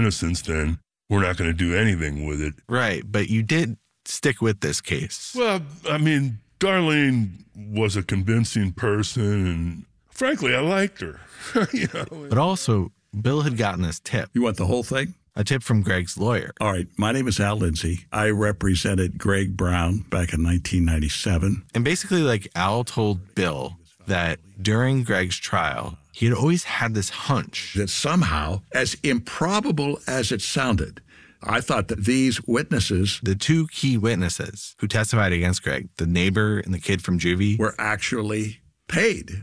innocence, then we're not going to do anything with it. Right, but you did stick with this case. Well, I mean, Darlene was a convincing person, and frankly, I liked her. You know? But also, Bill had gotten this tip. You want the whole thing? A tip from Greg's lawyer. All right. My name is Al Lindsay. I represented Greg Brown back in 1997. And basically, like, Al told Bill that during Greg's trial, he had always had this hunch That somehow, as improbable as it sounded, I thought that these witnesses the two key witnesses who testified against Greg, the neighbor and the kid from juvie, were actually paid,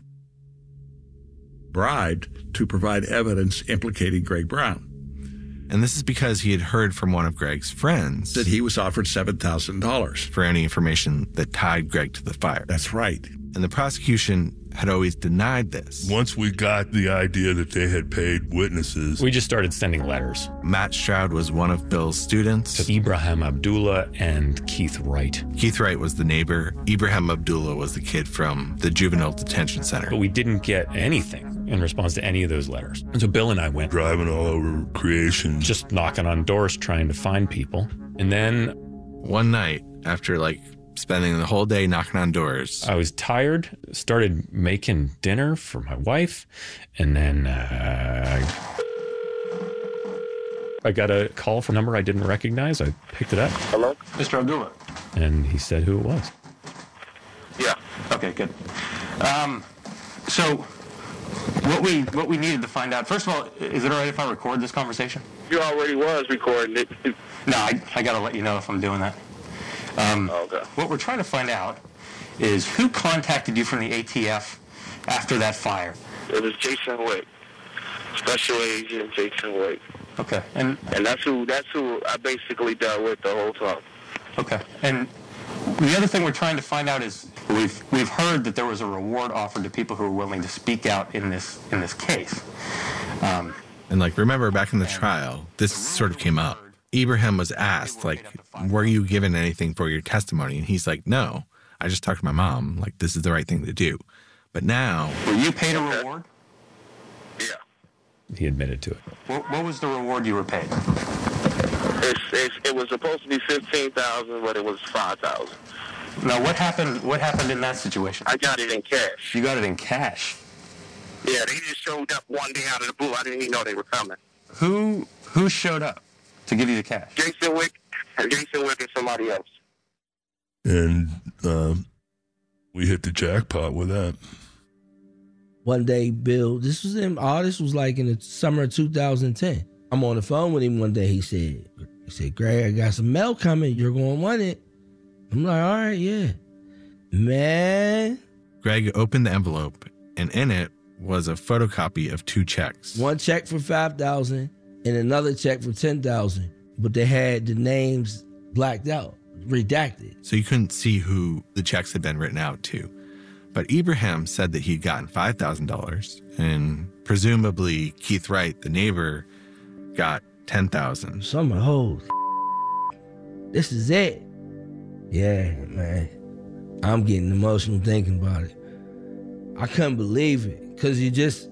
bribed to provide evidence implicating Greg Brown. and this is because he had heard from one of Greg's friends That he was offered $7,000. for any information that tied Greg to the fire. That's right. And the prosecution had always denied this. Once we got the idea that they had paid witnesses, We just started sending letters Matt Stroud was one of Bill's students. to Ibrahim Abdullah and Keith Wright. Keith Wright was the neighbor. Ibrahim Abdullah was the kid from the juvenile detention center. But we didn't get anything in response to any of those letters. And so Bill and I went driving all over creation. just knocking on doors trying to find people. And then One night, after spending the whole day knocking on doors, I was tired, started making dinner for my wife, and then I got a call from a number I didn't recognize. I picked it up, Hello? Mr. Abdullah. and he said who it was. Yeah. Okay, good. So what we needed to find out, first of all, is it all right if I record this conversation? You already was recording it. No, I got to let you know if I'm doing that. Okay. What we're trying to find out is who contacted you from the ATF after that fire. It was Jason Wick, Special Agent Jason Wick, Okay, and and that's who I basically dealt with the whole time. okay, and the other thing we're trying to find out is we've heard that there was a reward offered to people who were willing to speak out in this case. and remember back in the trial, this sort of came up. Ibrahim was asked, were you given anything for your testimony? And he's like, no, I just talked to my mom. This is the right thing to do. But now, Were you paid a reward? Yeah. He admitted to it. What was the reward you were paid? It was supposed to be $15,000, but it was $5,000. Now, what happened in that situation? I got it in cash. You got it in cash. Yeah, they just showed up one day out of the blue. I didn't even know they were coming. Who showed up to give you the cash? Jason Wick and somebody else. And we hit the jackpot with that. One day, Bill, this was in the summer of 2010. I'm on the phone with him one day. He said, Greg, I got some mail coming. You're going to want it. I'm like, all right, yeah. Man. Greg opened the envelope, and in it was a photocopy of two checks. One check for $5,000 and another check for $10,000. But they had the names blacked out, redacted. So you couldn't see who the checks had been written out to. But Ibrahim said that he'd gotten $5,000, and presumably Keith Wright, the neighbor, got $10,000. So I'm like, oh, this is it. Yeah, man. I'm getting emotional thinking about it. I couldn't believe it, because you just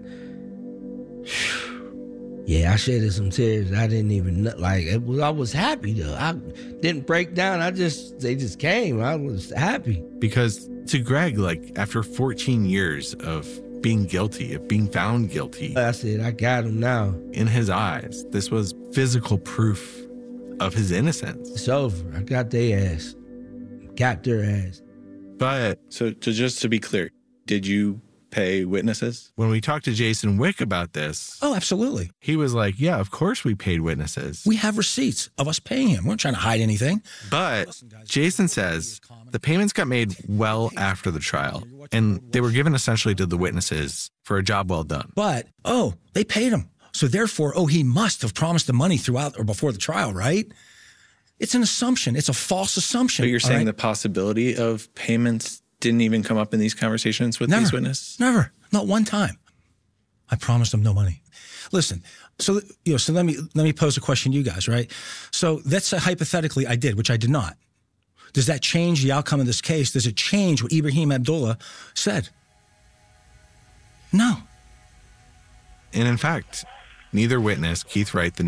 yeah, I shedded some tears. I didn't even know, I was happy though. I didn't break down. They just came. I was happy. Because to Greg, after 14 years of being guilty, of being found guilty, I said, I got him now. In his eyes, this was physical proof of his innocence. It's over. I got their ass. Got their ass. But So just to be clear, did you pay witnesses? when we talked to Jason Wick about this, Oh, absolutely. he was like, yeah, of course we paid witnesses. We have receipts of us paying him. We're not trying to hide anything. But Jason says the payments got made well after the trial, and they were given essentially to the witnesses for a job well done. But, they paid him. So therefore, he must have promised the money throughout or before the trial, right? It's an assumption. It's a false assumption. But you're saying all the right? possibility of payments didn't even come up in these conversations with these witnesses? Never. Not one time. I promised them no money. Listen, so let me pose a question to you guys, right? So that's hypothetically I did, which I did not. Does that change the outcome of this case? Does it change what Ibrahim Abdullah said? No. And in fact, neither witness, Keith Wright, the